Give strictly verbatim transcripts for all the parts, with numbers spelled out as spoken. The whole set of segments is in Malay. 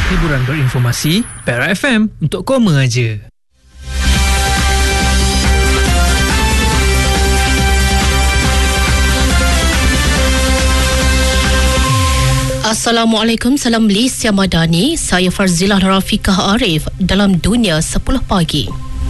Hiburan berinformasi, Perak F M untuk koma aja. Assalamualaikum, salam Malaysia Madani. Saya Farzilah Rafiqah Arif dalam Dunia sepuluh pagi.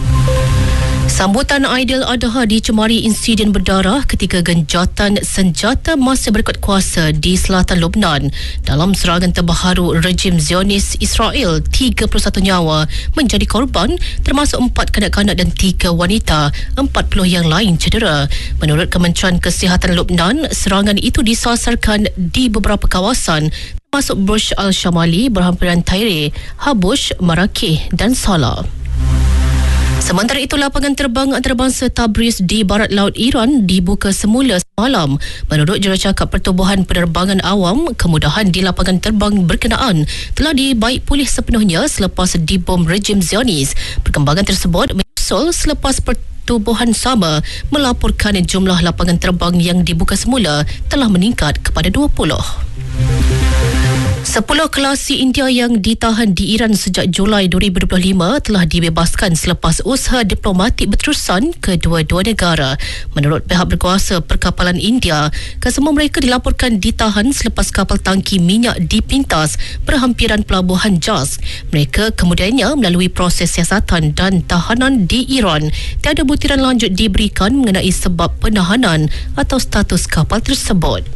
Sambutan Aidiladha dicemari insiden berdarah ketika genjatan senjata masih berkuat kuasa di selatan Lebanon. Dalam serangan terbaru rejim Zionis Israel, tiga puluh satu nyawa menjadi korban, termasuk empat kanak-kanak dan tiga wanita. empat puluh yang lain cedera. Menurut Kementerian Kesihatan Lebanon, serangan itu disasarkan di beberapa kawasan termasuk Burj Al-Shamali berhampiran Tyre, Habush, Marrakech dan Salah. Sementara itu, lapangan terbang antarabangsa Tabriz di barat laut Iran dibuka semula semalam. Menurut Jurucakap Pertubuhan Penerbangan Awam, kemudahan di lapangan terbang berkenaan telah dibaik pulih sepenuhnya selepas dibom rejim Zionis. Perkembangan tersebut menyusul selepas Pertubuhan sama melaporkan jumlah lapangan terbang yang dibuka semula telah meningkat kepada dua puluh. Sepuluh kelasi India yang ditahan di Iran sejak Julai dua ribu dua puluh lima telah dibebaskan selepas usaha diplomatik berterusan kedua-dua negara. Menurut pihak berkuasa perkapalan India, kesemua mereka dilaporkan ditahan selepas kapal tangki minyak dipintas berhampiran pelabuhan Jas. Mereka kemudiannya melalui proses siasatan dan tahanan di Iran. Tiada butiran lanjut diberikan mengenai sebab penahanan atau status kapal tersebut.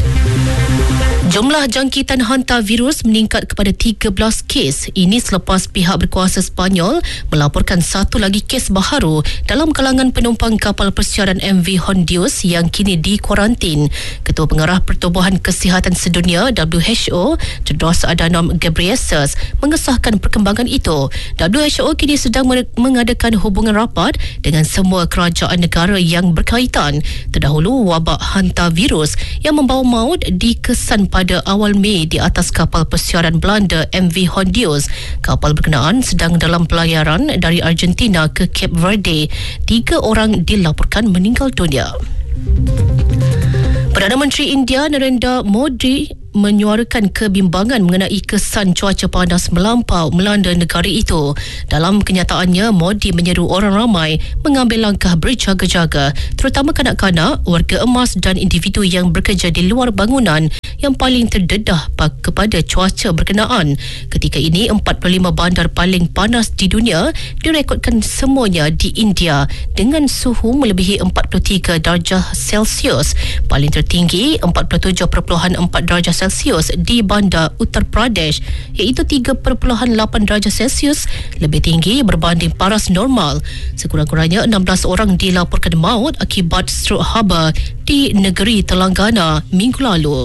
Jumlah jangkitan hantavirus meningkat kepada tiga belas kes. Ini selepas pihak berkuasa Sepanyol melaporkan satu lagi kes baharu dalam kalangan penumpang kapal persiaran M V Hondius yang kini dikuarantin. Ketua Pengarah Pertubuhan Kesihatan Sedunia W H O, Tedros Adhanom Ghebreyesus, mengesahkan perkembangan itu. W H O kini sedang mengadakan hubungan rapat dengan semua kerajaan negara yang berkaitan. Terdahulu, wabak hantavirus yang membawa maut dikesan pada awal Mei di atas kapal persiaran Belanda M V Hondius. Kapal berkenaan sedang dalam pelayaran dari Argentina ke Cape Verde. Tiga orang dilaporkan meninggal dunia. Perdana Menteri India Narendra Modi menyuarakan kebimbangan mengenai kesan cuaca panas melampau melanda negara itu. Dalam kenyataannya, Modi menyeru orang ramai mengambil langkah berjaga-jaga, terutama kanak-kanak, warga emas dan individu yang bekerja di luar bangunan yang paling terdedah kepada cuaca berkenaan. Ketika ini, empat puluh lima bandar paling panas di dunia direkodkan semuanya di India dengan suhu melebihi empat puluh tiga darjah Celsius. Paling tertinggi empat puluh tujuh perpuluhan empat darjah Celsius di bandar Uttar Pradesh, iaitu tiga perpuluhan lapan darjah Celsius, lebih tinggi berbanding paras normal. Sekurang-kurangnya enam belas orang dilaporkan maut akibat strok haba di negeri Telangana minggu lalu.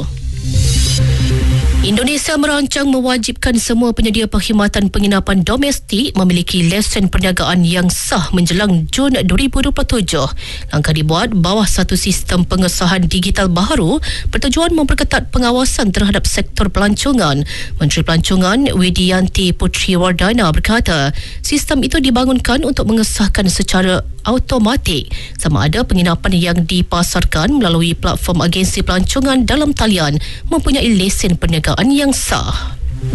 Indonesia merancang mewajibkan semua penyedia perkhidmatan penginapan domestik memiliki lesen perniagaan yang sah menjelang Jun dua ribu dua puluh tujuh. Langkah dibuat bawah satu sistem pengesahan digital baharu bertujuan memperketat pengawasan terhadap sektor pelancongan. Menteri Pelancongan Widianti Putriwardana berkata, sistem itu dibangunkan untuk mengesahkan secara automatik sama ada penginapan yang dipasarkan melalui platform agensi pelancongan dalam talian mempunyai lesen perniagaan yang sah.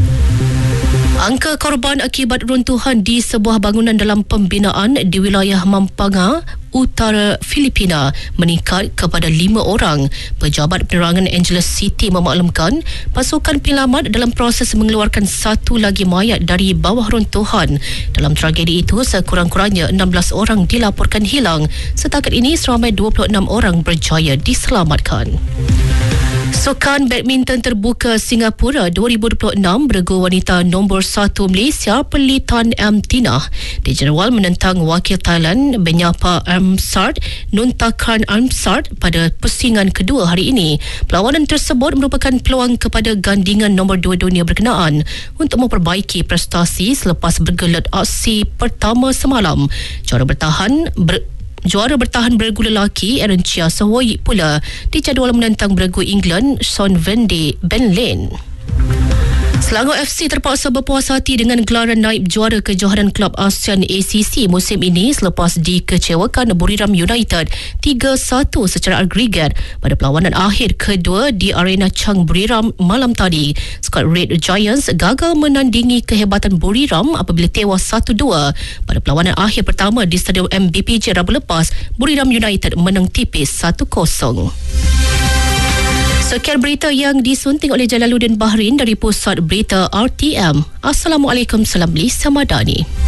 Angka korban akibat runtuhan di sebuah bangunan dalam pembinaan di wilayah Mampanga, utara Filipina meningkat kepada lima orang. Pejabat Penerangan Angeles City memaklumkan pasukan penyelamat dalam proses mengeluarkan satu lagi mayat dari bawah runtuhan. Dalam tragedi itu, sekurang-kurangnya enam belas orang dilaporkan hilang. Setakat ini, seramai dua puluh enam orang berjaya diselamatkan. Sukan badminton terbuka Singapura dua ribu dua puluh enam bergu wanita nombor satu Malaysia Perlitan M. Tinah dijadual menentang wakil Thailand Benyapa Armsard Nuntakan Armsard pada pusingan kedua hari ini. Perlawanan tersebut merupakan peluang kepada gandingan nombor dua dunia berkenaan untuk memperbaiki prestasi selepas bergelut aksi pertama semalam. Juara bertahan ber Juara bertahan bergu lelaki Aaron Chia Sawoyi pula dijadual menentang bergu England Sean Vendy Ben Lane. Selangor F C terpaksa berpuas hati dengan gelaran naib juara kejohanan Kelab ASEAN A C C musim ini selepas dikecewakan Buriram United tiga satu secara agregat pada perlawanan akhir kedua di Arena Chang Buriram malam tadi. Skuad Red Giants gagal menandingi kehebatan Buriram apabila tewas satu dua pada perlawanan akhir pertama di Stadium M B P J Rabu lepas. Buriram United menang tipis satu kosong. Sekian berita yang disunting oleh Jalaluddin Bahrin dari Pusat Berita R T M. Assalamualaikum, salam Lisa Madani.